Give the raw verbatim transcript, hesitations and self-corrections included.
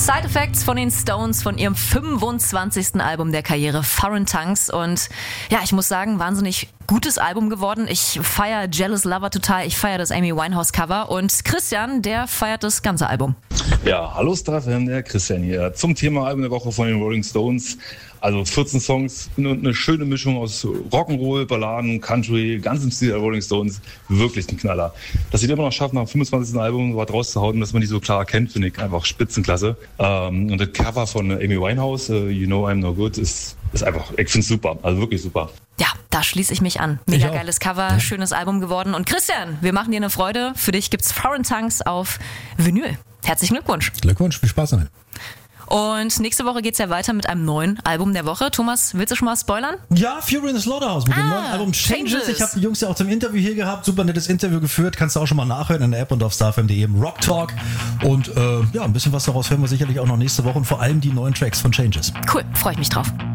Side Effects von den Stones von ihrem fünfundzwanzigsten Album der Karriere, Foreign Tongues. Und ja, ich muss sagen, wahnsinnig gutes Album geworden. Ich feiere Jealous Lover total, ich feiere das Amy Winehouse Cover und Christian, der feiert das ganze Album. Ja, hallo Stefan, der Christian hier. Zum Thema Album der Woche von den Rolling Stones. Also vierzehn Songs und eine schöne Mischung aus Rock'n'Roll, Balladen, Country, ganz im Stil der Rolling Stones. Wirklich ein Knaller. Dass sie das immer noch schaffen, nach dem fünfundzwanzigsten Album was rauszuhauen, dass man die so klar erkennt, finde ich einfach spitzenklasse. Ähm, und das Cover von Amy Winehouse, uh, You Know I'm No Good, ist, ist einfach, ich finde es super. Also wirklich super. Ja, da schließe ich mich an. Mega geiles Cover, ja. Schönes Album geworden. Und Christian, wir machen dir eine Freude. Für dich gibt's Foreign Tongues auf Vinyl. Herzlichen Glückwunsch. Glückwunsch, viel Spaß damit. Und nächste Woche geht's ja weiter mit einem neuen Album der Woche. Thomas, willst du schon mal spoilern? Ja, Fury in the Slaughterhouse mit ah, dem neuen Album Changes. Changes. Ich habe die Jungs ja auch zum Interview hier gehabt. Super nettes Interview geführt. Kannst du auch schon mal nachhören in der App und auf starfm punkt de im Rock Talk. Und äh, ja, ein bisschen was daraus hören wir sicherlich auch noch nächste Woche. Und vor allem die neuen Tracks von Changes. Cool, freue ich mich drauf.